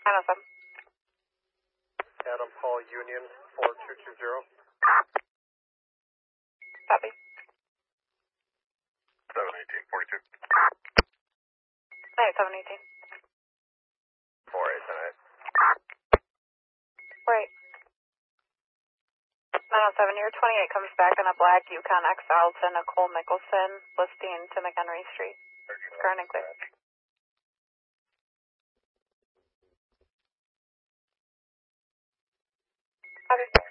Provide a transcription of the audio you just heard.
907. Adam Paul Union 4220. Copy. 71842. 718. 4878. Right. 907, your 28 comes back on a black Yukon XL to Nicole Mickelson, listing to McHenry Street. Current and clear. Okay.